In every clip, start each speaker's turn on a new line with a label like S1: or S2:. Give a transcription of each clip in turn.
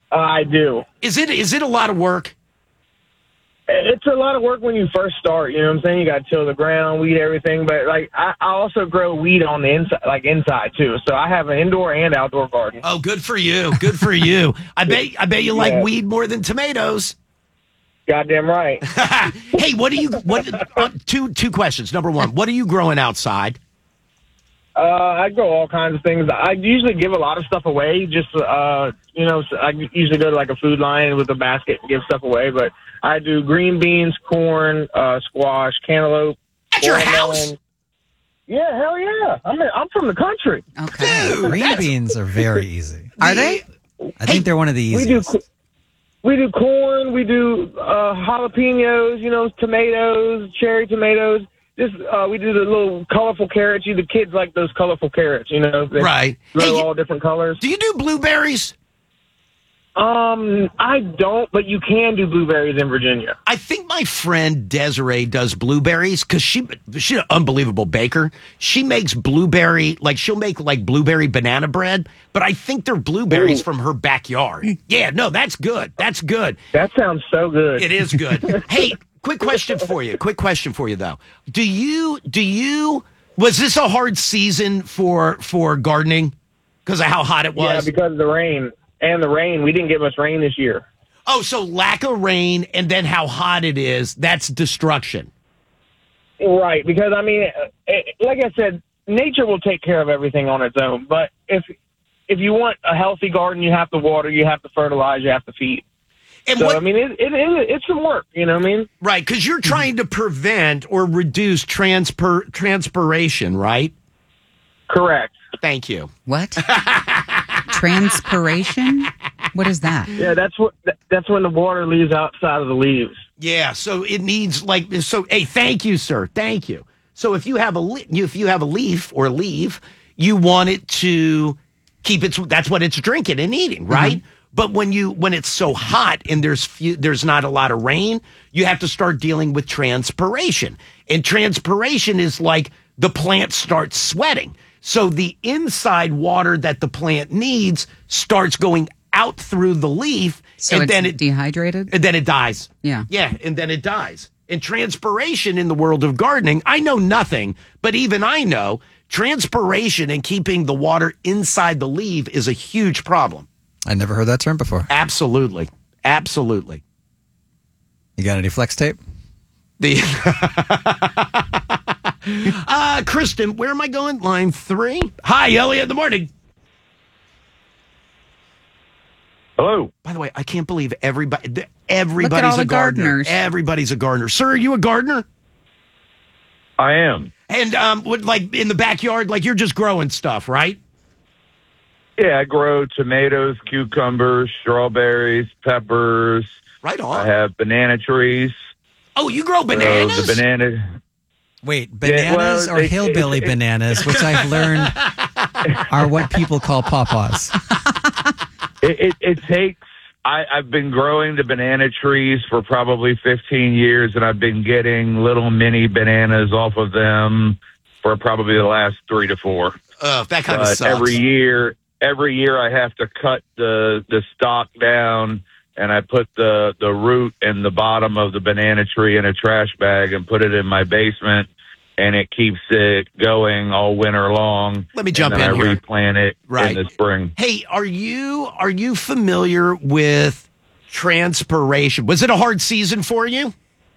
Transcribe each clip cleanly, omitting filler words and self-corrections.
S1: I do.
S2: Is it a lot of work?
S1: It's a lot of work when you first start. You know what I'm saying? You got to till the ground, weed everything. But like, I also grow weed on the inside too. So I have an indoor and outdoor garden.
S2: Oh, good for you. Good for you. I bet you like weed more than tomatoes.
S1: Goddamn right.
S2: Hey, two questions. Number one, what are you growing outside?
S1: I grow all kinds of things. I usually give a lot of stuff away. Just, I usually go to like a Food Lion with a basket and give stuff away. But I do green beans, corn, squash, cantaloupe.
S2: At your house?
S1: Melon. Yeah, hell yeah. I'm from the country.
S3: Okay.
S2: Dude,
S3: Green beans are very easy.
S4: Are they?
S3: I think they're one of the easiest.
S1: We do corn. We do jalapenos. Tomatoes, cherry tomatoes. We do the little colorful carrots. The kids like those colorful carrots. They
S2: Right.
S1: grow all different colors.
S2: Do you do blueberries?
S1: I don't, but you can do blueberries in Virginia.
S2: I think my friend Desiree does blueberries because she's an unbelievable baker. She makes she'll make like blueberry banana bread, but I think they're blueberries from her backyard. Yeah, no, that's good. That's good.
S1: That sounds so good.
S2: It is good. Hey, quick question for you though. Was this a hard season for gardening because of how hot it was?
S1: Yeah, because of the rain. And the rain. We didn't get much rain this year.
S2: Oh, so lack of rain and then how hot it is, that's destruction.
S1: Right, because, like I said, nature will take care of everything on its own. But if you want a healthy garden, you have to water, you have to fertilize, you have to feed.
S2: And
S1: it's some work, you know what I mean?
S2: Right, because you're trying to prevent or reduce transpiration, right?
S1: Correct.
S2: Thank you.
S4: What? Transpiration? What is that?
S1: Yeah, that's when the water leaves outside of the leaves.
S2: Yeah, so it needs hey, thank you, sir. Thank you. So if you have a leaf or leaf, you want it to keep that's what it's drinking and eating, right? Mm-hmm. But when it's so hot and there's not a lot of rain, you have to start dealing with transpiration. And transpiration is like the plant starts sweating. So the inside water that the plant needs starts going out through the leaf.
S4: So then it's dehydrated?
S2: And then it dies.
S4: Yeah.
S2: Yeah, and then it dies. And transpiration in the world of gardening, I know nothing, but even I know transpiration and keeping the water inside the leaf is a huge problem.
S3: I never heard that term before.
S2: Absolutely. Absolutely.
S3: You got any flex tape?
S2: Kristen, where am I going? Line 3. Hi, Elliot. Good morning.
S1: Hello.
S2: By the way, I can't believe everybody's
S4: Look at all
S2: a
S4: the
S2: gardener.
S4: gardeners.
S2: Everybody's a gardener. Sir, are you a gardener?
S1: I am.
S2: And in the backyard, like you're just growing stuff, right?
S1: Yeah, I grow tomatoes, cucumbers, strawberries, peppers.
S2: Right on.
S1: I have banana trees.
S2: Oh, you grow bananas?
S1: The banana.
S3: Wait, bananas or hillbilly bananas, which I've learned are what people call pawpaws.
S1: It takes. I've been growing the banana trees for probably 15 years, and I've been getting little mini bananas off of them for probably the last 3 to 4.
S2: That kind of sucks.
S1: Every year I have to cut the stalk down, and I put the root and the bottom of the banana tree in a trash bag and put it in my basement, and it keeps it going all winter long.
S2: Let me jump in
S1: here.
S2: here.
S1: I replant it in the spring.
S2: Hey, are you familiar with transpiration? Was it a hard season for you?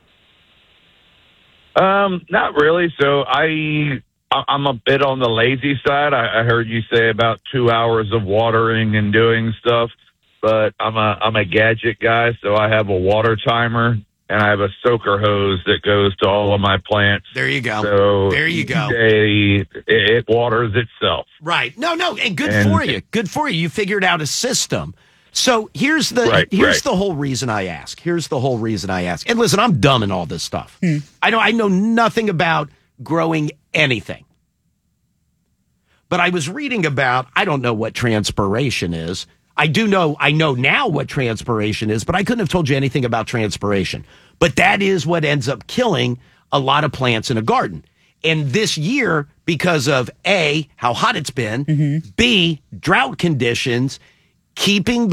S1: Not really. So I'm a bit on the lazy side. I heard you say about 2 hours of watering and doing stuff, but I'm a gadget guy, so I have a water timer and I have a soaker hose that goes to all of my plants.
S2: There you go.
S1: So
S2: there you go.
S1: It waters itself.
S2: Right. No, and good for you. Good for you. You figured out a system. So here's the whole reason I ask. And listen, I'm dumb in all this stuff. I know nothing about growing anything. But I was reading about, I don't know what transpiration is. I know now what transpiration is, but I couldn't have told you anything about transpiration. But that is what ends up killing a lot of plants in a garden. And this year, because of A, how hot it's been, B, drought conditions, keeping the